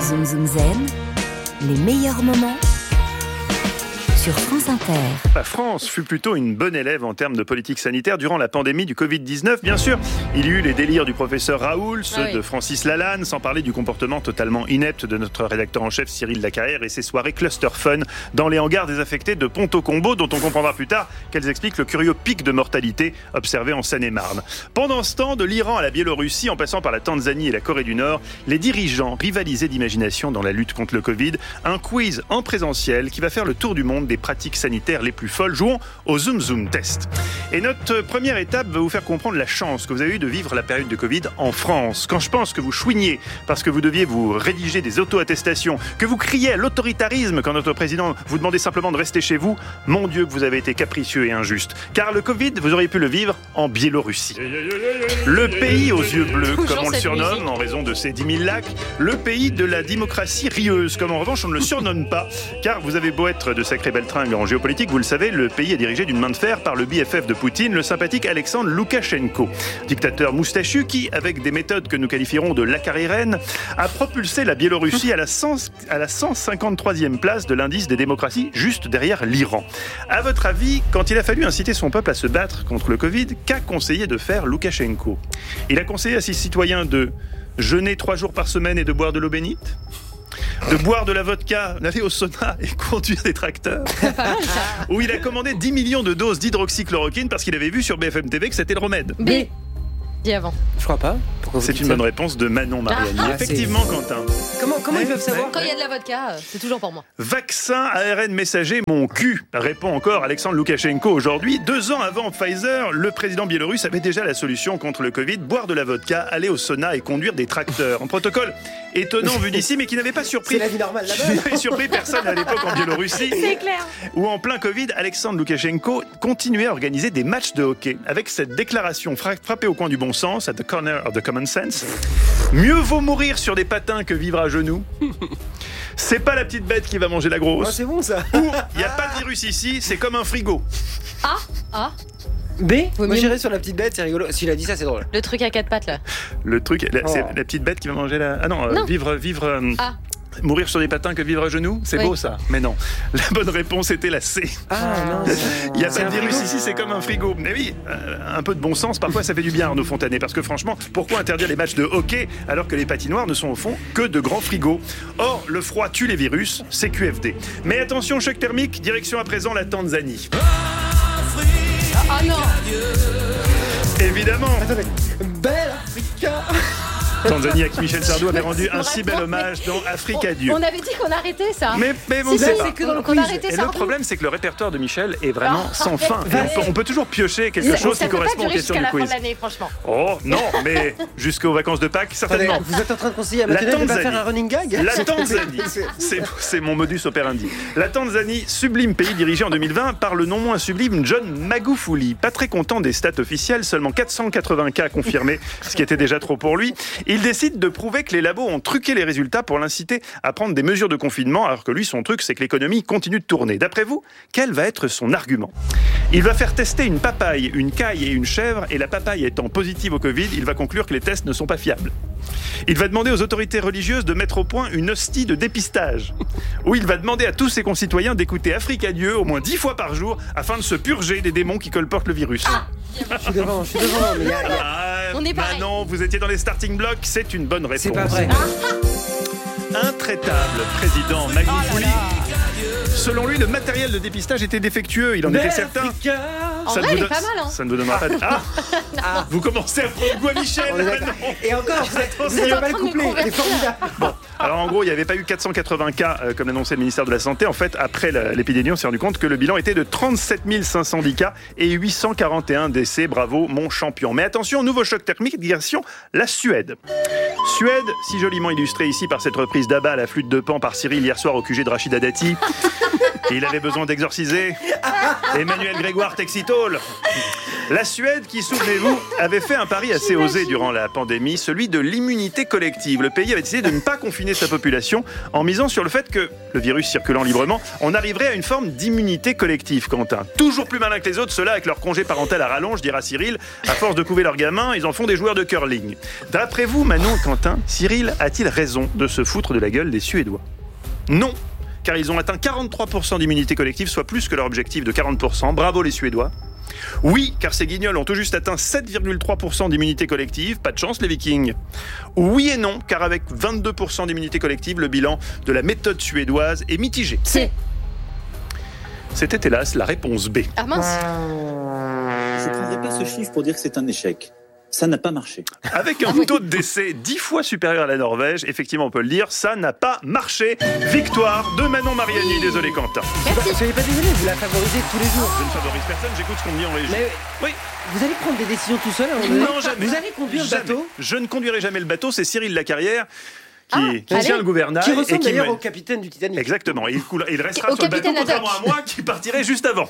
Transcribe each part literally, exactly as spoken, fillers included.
Zoom Zoom Zen, les meilleurs moments sur France Inter. La France fut plutôt une bonne élève en termes de politique sanitaire durant la pandémie du covid dix-neuf. Bien sûr, il y eut les délires du professeur Raoul, ceux ah oui. de Francis Lalanne, sans parler du comportement totalement inepte de notre rédacteur en chef Cyril Lacarrière et ses soirées cluster fun dans les hangars désaffectés de Ponto-Combo, dont on comprendra plus tard qu'elles expliquent le curieux pic de mortalité observé en Seine-et-Marne. Pendant ce temps, de l'Iran à la Biélorussie, en passant par la Tanzanie et la Corée du Nord, les dirigeants rivalisaient d'imagination dans la lutte contre le Covid. Un quiz en présentiel qui va faire le tour du monde des pratiques sanitaires les plus folles. Jouons au Zoom Zoom Test. Et notre première étape va vous faire comprendre la chance que vous avez eue de vivre la période de Covid en France. Quand je pense que vous chouiniez parce que vous deviez vous rédiger des auto-attestations, que vous criez à l'autoritarisme quand notre président vous demandait simplement de rester chez vous, mon Dieu que vous avez été capricieux et injuste. Car le Covid, vous auriez pu le vivre en Biélorussie. Le pays aux yeux bleus, comme on le surnomme, en raison de ses dix mille lacs. Le pays de la démocratie rieuse, comme en revanche on ne le surnomme pas. Car vous avez beau être de sacrés baltringues en géopolitique, vous le savez, le pays est dirigé d'une main de fer par le B F F de Poutine, le sympathique Alexandre Loukachenko. Dictateur moustachu qui, avec des méthodes que nous qualifierons de lacarriérènes, a propulsé la Biélorussie à la, cent, à la cent cinquante-troisième place de l'indice des démocraties, juste derrière l'Iran. À votre avis, quand il a fallu inciter son peuple à se battre contre le Covid, qu'a conseillé de faire Loukachenko ? Il a conseillé à ses citoyens de jeûner trois jours par semaine et de boire de l'eau bénite ? De boire de la vodka, d'aller au sauna et conduire des tracteurs. Où il a commandé dix millions de doses d'hydroxychloroquine parce qu'il avait vu sur B F M T V que c'était le remède. B. Dit avant. Je crois pas. C'est une bonne réponse de Manon Mariani. Ah, Effectivement, c'est... Quentin. Comment, comment ouais, ils peuvent savoir ? Quand il y a de la vodka, c'est toujours pour moi. Vaccin A R N messager, mon cul, répond encore Alexandre Loukachenko aujourd'hui. Deux ans avant Pfizer, le président biélorusse avait déjà la solution contre le Covid, boire de la vodka, aller au sauna et conduire des tracteurs. Un protocole étonnant vu d'ici, mais qui n'avait pas surpris. C'est la vie normale là-bas. Qui n'avait surpris personne à l'époque en Biélorussie. C'est clair. Où en plein Covid, Alexandre Loukachenko continuait à organiser des matchs de hockey avec cette déclaration frappée au coin du bon sens, at the corner of the common sense. Mieux vaut mourir sur des patins que vivre à genoux. C'est pas la petite bête qui va manger la grosse. Oh, c'est bon ça. Ou il n'y a pas de virus ici, c'est comme un frigo. Ah, ah. B. Faut Moi j'irai sur la petite bête, c'est rigolo. S'il a dit ça, c'est drôle. Le truc à quatre pattes là. Le truc, la, oh. c'est la petite bête qui va manger la. Ah non, non. Euh, vivre, vivre. Euh... Ah. Mourir sur des patins que vivre à genoux, c'est oui. beau ça. Mais non, la bonne réponse était la C. Ah non. Il n'y a pas de virus frigo. Ici, c'est comme un frigo. Mais oui, euh, un peu de bon sens, parfois ça fait du bien Arnaud Fontanet. Parce que franchement, pourquoi interdire les matchs de hockey alors que les patinoires ne sont au fond que de grands frigos ? Or, le froid tue les virus, c'est Q F D. Mais attention, choc thermique, direction à présent la Tanzanie. Ah oh non. Évidemment. Attendez, belle Africa. Tanzanie à qui Michel Sardou avait rendu un si bel hommage dans Africa Dieu. On avait dit qu'on arrêtait ça. Mais, mais bon, si, c'est si, pas. c'est que dans le qu'on arrêtait Et Sardou. le problème, c'est que le répertoire de Michel est vraiment oh, sans fin. Et on, peut, on peut toujours piocher quelque chose ça qui correspond aux questions du quiz. Ça ne peut pas durer jusqu'à la fin de l'année, franchement. Oh non, mais jusqu'aux vacances de Pâques, certainement. Attendez, vous êtes en train de conseiller à Mathieu de pas faire un running gag ? La Tanzanie, c'est, c'est mon modus operandi. La Tanzanie, sublime pays dirigé en deux mille vingt par le non moins sublime John Magufuli. Pas très content des stats officielles, seulement quatre cent quatre-vingts cas confirmés, ce qui était déjà trop pour lui. Il décide de prouver que les labos ont truqué les résultats pour l'inciter à prendre des mesures de confinement, alors que lui, son truc, c'est que l'économie continue de tourner. D'après vous, quel va être son argument ? Il va faire tester une papaye, une caille et une chèvre, et la papaye étant positive au Covid, il va conclure que les tests ne sont pas fiables. Il va demander aux autorités religieuses de mettre au point une hostie de dépistage, où il va demander à tous ses concitoyens d'écouter Africa Dieu au moins dix fois par jour, afin de se purger des démons qui colportent le virus. Ah, je suis devant, je suis devant, mais y a, y a... Ah, on est pareil. Manon, vous étiez dans les starting blocks, c'est une bonne réponse. C'est pas vrai. Intraitable président Magufuli. Oh Selon lui, le matériel de dépistage était défectueux, il en était certain. En Ça vrai, ne elle vous est pas mal, hein. Ça ne vous donnera pas de... Ah, ah Vous commencez à prendre goût à Michel. Et encore, vous n'avez pas le couplet, il est formidable. Bon, alors en gros, il n'y avait pas eu quatre cent quatre-vingts cas, euh, comme l'annonçait le ministère de la Santé. En fait, après la, l'épidémie, on s'est rendu compte que le bilan était de trente-sept mille cinq cent dix cas et huit cent quarante et un décès. Bravo, mon champion. Mais attention, nouveau choc thermique, direction la Suède. Suède, si joliment illustrée ici par cette reprise d'Abba à la flûte de Pan par Cyril hier soir au Q G de Rachida Dati. Et il avait besoin d'exorciser Emmanuel Grégoire Texitol. La Suède, qui, souvenez-vous, avait fait un pari assez osé durant la pandémie, celui de l'immunité collective. Le pays avait décidé de ne pas confiner sa population en misant sur le fait que, le virus circulant librement, on arriverait à une forme d'immunité collective, Quentin. Toujours plus malin que les autres, ceux-là avec leur congé parental à rallonge, dira Cyril. À force de couver leurs gamins, ils en font des joueurs de curling. D'après vous, Manon et Quentin, Cyril a-t-il raison de se foutre de la gueule des Suédois ? Non, car ils ont atteint quarante-trois pour cent d'immunité collective, soit plus que leur objectif de quarante pour cent. Bravo les Suédois. Oui, car ces guignols ont tout juste atteint sept virgule trois pour cent d'immunité collective. Pas de chance les Vikings. Oui et non, car avec vingt-deux pour cent d'immunité collective, le bilan de la méthode suédoise est mitigé. C'est. C'était hélas la réponse B. Ah mince. Je ne prendrai pas ce chiffre pour dire que c'est un échec. Ça n'a pas marché. Avec un taux de décès dix fois supérieur à la Norvège, effectivement on peut le dire, ça n'a pas marché. Victoire de Manon Mariani, désolé Quentin. Merci. Soyez pas désolé, vous la favorisez tous les jours. Je ne favorise personne, j'écoute ce qu'on me dit en régie. Mais Oui. vous allez prendre des décisions tout seul à un moment donné. Non, jamais. Vous allez conduire Jamais. le bateau Je ne conduirai jamais le bateau, c'est Cyril Lacarrière qui, Ah, qui allez. tient le gouvernail. qui et ressemble qui d'ailleurs mène. au capitaine du Titanic. Exactement, et il, coule, il restera Au sur le bateau, capitaine contrairement à moi qui partirai juste avant.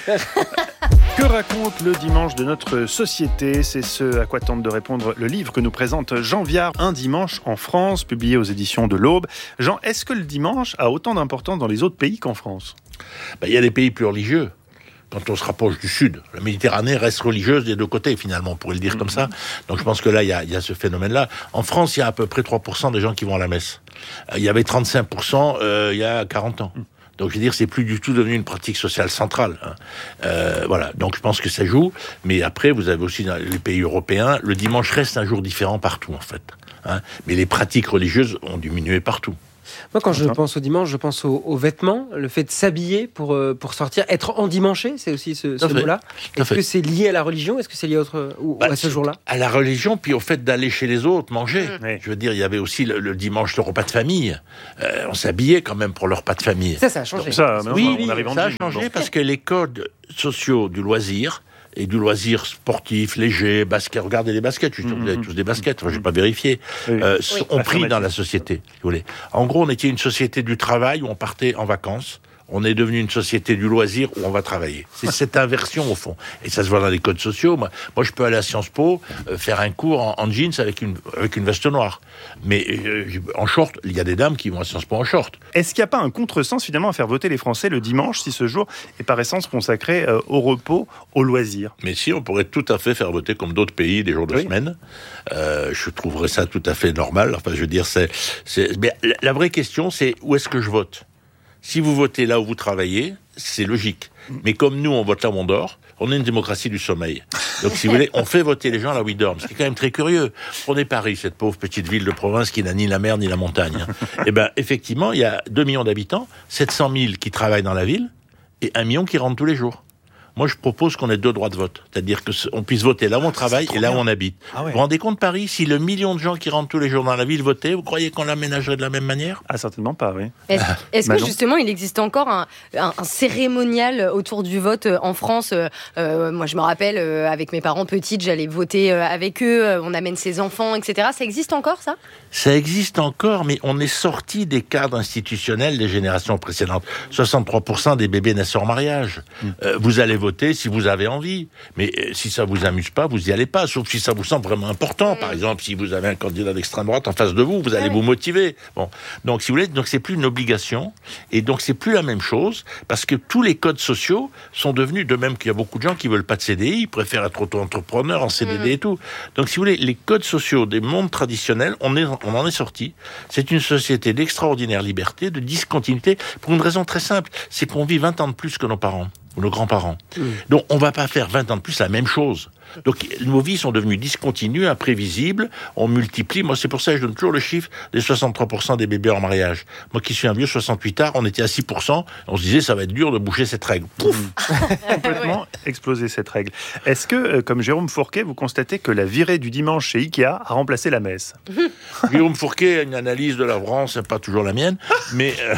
Que raconte le dimanche de notre société ? C'est ce à quoi tente de répondre le livre que nous présente Jean Viard, Un dimanche en France, publié aux éditions de l'Aube. Jean, est-ce que le dimanche a autant d'importance dans les autres pays qu'en France ? Ben, il y a des pays plus religieux. Quand on se rapproche du Sud, la Méditerranée reste religieuse des deux côtés, finalement, on pourrait le dire comme ça. Donc je pense que là, il y a, il y a ce phénomène-là. En France, il y a à peu près trois pour cent des gens qui vont à la messe. Euh, il y avait trente-cinq pour cent euh, il y a quarante ans. Donc je veux dire, c'est plus du tout devenu une pratique sociale centrale. Hein. Euh, voilà, donc je pense que ça joue. Mais après, vous avez aussi dans les pays européens, le dimanche reste un jour différent partout, en fait. Hein. Mais les pratiques religieuses ont diminué partout. Moi, quand je pense au dimanche, je pense aux, aux vêtements, le fait de s'habiller pour, euh, pour sortir, être endimanché, c'est aussi ce, ce Tout à fait. mot-là. Tout à Est-ce fait. que c'est lié à la religion ? Est-ce que c'est lié à, autre, ou, Bah, à ce jour-là ? À la religion, puis au fait d'aller chez les autres, manger. Oui. Je veux dire, il y avait aussi le, le dimanche le repas de famille. Euh, on s'habillait quand même pour le repas de famille. Ça, ça a changé. Ça, mais Oui, on, oui, on arrive en ça a jean, changé bon. parce que les codes sociaux du loisir et du loisir sportif, léger, basket, regardez les baskets, je suis sûr que vous avez tous des baskets, enfin, je n'ai pas vérifié, Oui. euh, Oui. ont pris dans la société, si vous voulez. En gros, on était une société du travail où on partait en vacances. On est devenu une société du loisir où on va travailler. C'est cette inversion au fond. Et ça se voit dans les codes sociaux. Moi, moi je peux aller à Sciences Po, euh, faire un cours en, en jeans avec une, avec une veste noire. Mais euh, en short, il y a des dames qui vont à Sciences Po en short. Est-ce qu'il n'y a pas un contresens finalement à faire voter les Français le dimanche si ce jour est par essence consacré euh, au repos, au loisir ? Mais si, on pourrait tout à fait faire voter comme d'autres pays des jours de Oui. semaine. Euh, je trouverais ça tout à fait normal. Enfin, je veux dire, c'est, c'est... Mais la, la vraie question, c'est où est-ce que je vote ? Si vous votez là où vous travaillez, c'est logique. Mais comme nous, on vote là où on dort, on est une démocratie du sommeil. Donc, si vous voulez, on fait voter les gens là où ils dorment. Ce qui est quand même très curieux. Prenez Paris, cette pauvre petite ville de province qui n'a ni la mer ni la montagne. Eh ben, effectivement, il y a deux millions d'habitants, sept cent mille qui travaillent dans la ville et un million qui rentrent tous les jours. Moi, je propose qu'on ait deux droits de vote. C'est-à-dire qu'on puisse voter là où on travaille et là où on habite. Ah ouais. Vous vous rendez compte, Paris, si le million de gens qui rentrent tous les jours dans la ville votaient, vous croyez qu'on l'aménagerait de la même manière ? Ah, certainement pas, oui. Est-ce, est-ce que Manon justement il existe encore un, un, un cérémonial autour du vote en France ? euh, euh, Moi je me rappelle, euh, avec mes parents petites, j'allais voter euh, avec eux, euh, on amène ses enfants, et cetera. Ça existe encore ça ? Ça existe encore, mais on est sorti des cadres institutionnels des générations précédentes. soixante-trois pour cent des bébés naissent hors mariage. Mmh. Euh, vous allez voter si vous avez envie. Mais euh, si ça vous amuse pas, vous y allez pas. Sauf si ça vous semble vraiment important. Par exemple, si vous avez un candidat d'extrême droite en face de vous, vous allez Ouais. vous motiver. Bon. Donc, si vous voulez, donc c'est plus une obligation. Et donc, c'est plus la même chose. Parce que tous les codes sociaux sont devenus, de même qu'il y a beaucoup de gens qui veulent pas de C D I, ils préfèrent être auto-entrepreneurs en C D D et tout. Donc, si vous voulez, les codes sociaux des mondes traditionnels, on est, on en est sorti. C'est une société d'extraordinaire liberté, de discontinuité, pour une raison très simple. C'est qu'on vit vingt ans de plus que nos parents. Ou nos grands-parents. Mmh. Donc, on va pas faire vingt ans de plus la même chose. Donc, nos vies sont devenues discontinues, imprévisibles, on multiplie. Moi, c'est pour ça que je donne toujours le chiffre des soixante-trois pour cent des bébés en mariage. Moi qui suis un vieux soixante-huit ans, on était à six pour cent, on se disait, ça va être dur de boucher cette règle. Pouf mmh. Complètement explosé cette règle. Est-ce que, euh, comme Jérôme Fourquet, vous constatez que la virée du dimanche chez Ikea a remplacé la messe ? Jérôme Fourquet a une analyse de la France, c'est pas toujours la mienne, mais... Euh...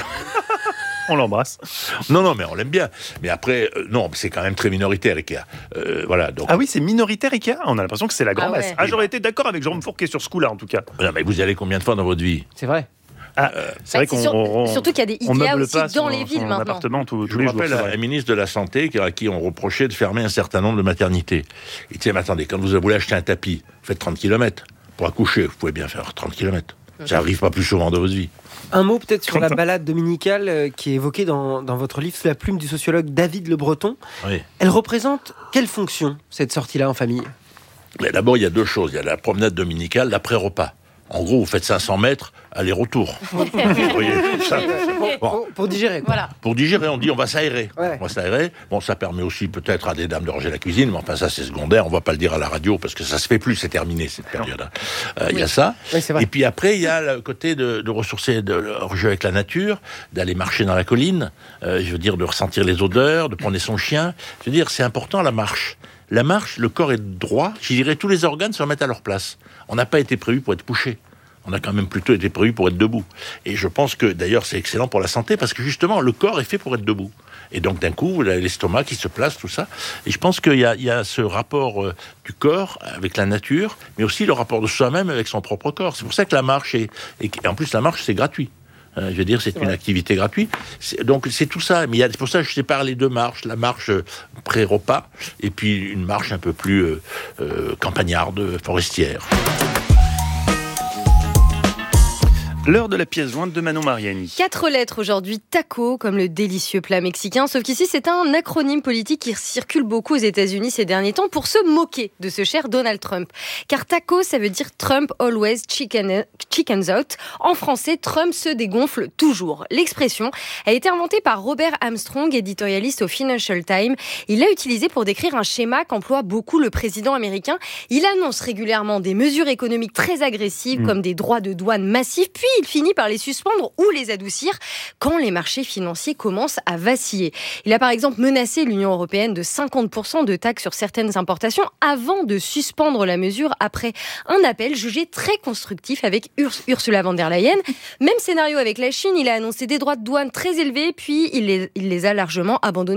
On l'embrasse. Non, non, mais on l'aime bien. Mais après, euh, non, c'est quand même très minoritaire, Ikea. Euh, voilà, donc... Ah oui, c'est minoritaire Ikea ? On a l'impression que c'est la grand-messe. Ah ouais. Ah, j'aurais été d'accord avec Jérôme Fourquet sur ce coup-là, en tout cas. Non, mais vous y allez combien de fois dans votre vie ? C'est vrai. Ah, c'est vrai Bah, qu'on sur- on- surtout qu'il y a des on Ikea meuble aussi pas dans son- les villes son maintenant. appartement tous, Je tous me les jours. rappelle c'est à vrai. un ministre de la Santé à qui on reprochait de fermer un certain nombre de maternités. Il disait, mais attendez, quand vous voulez acheter un tapis, vous faites trente kilomètres. Pour accoucher, vous pouvez bien faire trente kilomètres. Ça n'arrive pas plus souvent de votre vie. Un mot peut-être sur la balade dominicale euh, qui est évoquée dans, dans votre livre sous la plume du sociologue David Le Breton. Oui. Elle représente quelle fonction, cette sortie-là en famille ? Mais d'abord, il y a deux choses. Il y a la promenade dominicale, l'après-repas. En gros, vous faites cinq cents mètres, aller-retour. Vous voyez, ça, bon. pour, pour digérer, quoi. Voilà. Pour digérer, on dit on va s'aérer. Ouais. On va s'aérer. Bon, ça permet aussi peut-être à des dames de ranger la cuisine, mais enfin ça c'est secondaire, on va pas le dire à la radio parce que ça se fait plus, c'est terminé cette période. Euh, Il y a ça. Oui, c'est vrai. Et puis après, il y a le côté de, de ressourcer, de, de rejouer avec la nature, d'aller marcher dans la colline, euh, je veux dire de ressentir les odeurs, de promener son chien. Je veux dire, c'est important la marche. La marche, le corps est droit, je dirais tous les organes se remettent à leur place. On n'a pas été prévu pour être couché. On a quand même plutôt été prévu pour être debout. Et je pense que, d'ailleurs, c'est excellent pour la santé, parce que justement, le corps est fait pour être debout. Et donc, d'un coup, vous avez l'estomac qui se place, tout ça. Et je pense qu'il y a, il y a ce rapport euh, du corps avec la nature, mais aussi le rapport de soi-même avec son propre corps. C'est pour ça que la marche est... Et en plus, la marche, c'est gratuit. Euh, je veux dire, c'est, c'est une vrai. activité gratuite. C'est, donc, c'est tout ça. Mais il y a, c'est pour ça que je sépare les deux marches. La marche euh, pré-repas, et puis une marche un peu plus euh, euh, campagnarde, forestière. L'heure de la pièce jointe de Manon Mariani. Quatre lettres aujourd'hui, taco, comme le délicieux plat mexicain. Sauf qu'ici, c'est un acronyme politique qui circule beaucoup aux États-Unis ces derniers temps pour se moquer de ce cher Donald Trump. Car taco, ça veut dire Trump always chicken, chickens out. En français, Trump se dégonfle toujours. L'expression a été inventée par Robert Armstrong, éditorialiste au Financial Times. Il l'a utilisée pour décrire un schéma qu'emploie beaucoup le président américain. Il annonce régulièrement des mesures économiques très agressives, mmh. comme des droits de douane massifs, puis il finit par les suspendre ou les adoucir quand les marchés financiers commencent à vaciller. Il a par exemple menacé l'Union européenne de cinquante pour cent de taxes sur certaines importations avant de suspendre la mesure après un appel jugé très constructif avec Urs- Ursula von der Leyen. Même scénario avec la Chine, il a annoncé des droits de douane très élevés, puis il les, il les a largement abandonnés